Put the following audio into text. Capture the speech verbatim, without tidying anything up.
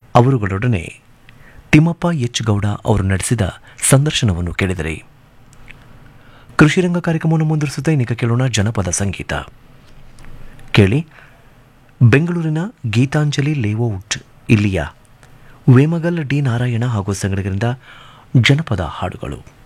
ಅವರುಗಳೊಡನೆ Thimmappa H Gowda ಅವರು ನಡೆಸಿದ ಸಂದರ್ಶನವನ್ನು ಕೇಳಿದರೆ. ಕೃಷಿರಂಗ ಕಾರ್ಯಕ್ರಮವನ್ನು ಮುಂದುವರಿಸುತ್ತಾ ಇನ್ನೀಗ ಕೇಳೋಣ ಜನಪದ ಸಂಗೀತ. ಕೇಳಿ, ಬೆಂಗಳೂರಿನ ಗೀತಾಂಜಲಿ ಲೇಔಟ್ ಇಲ್ಲಿಯ ವೇಮಗಲ್ ಡಿ ನಾರಾಯಣ ಹಾಗೂ ಸಂಗಡಿಗರಿಂದ ಜನಪದ ಹಾಡುಗಳು.